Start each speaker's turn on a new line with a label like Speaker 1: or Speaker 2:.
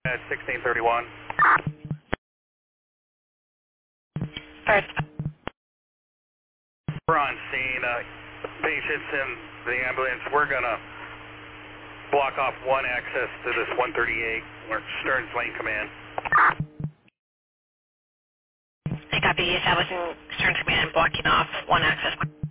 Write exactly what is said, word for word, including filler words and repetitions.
Speaker 1: At sixteen thirty-one.
Speaker 2: First.
Speaker 1: We're on scene. Uh, patients in the ambulance. We're going to block off one access to this one thirty-eight. We're Stearns Lane Command.
Speaker 2: I copy. Establishing Stearns Command, blocking off one access.